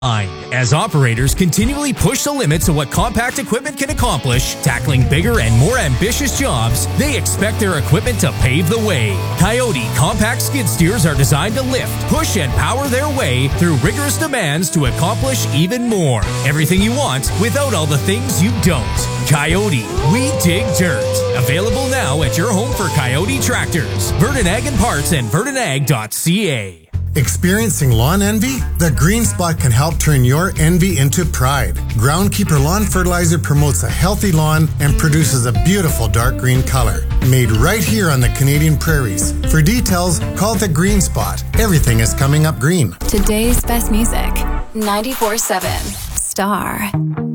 As operators continually push the limits of what compact equipment can accomplish, tackling bigger and more ambitious jobs, they expect their equipment to pave the way. Coyote compact skid steers are designed to lift, push, and power their way through rigorous demands to accomplish even more. Everything you want without all the things you don't. Coyote, we dig dirt. Available now at your home for Coyote tractors. Verdon Ag and Parts and verdonag.ca. Experiencing lawn envy? The Green Spot can help turn your envy into pride. Groundkeeper Lawn Fertilizer promotes a healthy lawn and produces a beautiful dark green color. Made right here on the Canadian prairies. For details, call the Green Spot. Everything is coming up green. Today's best music, 94.7 Star.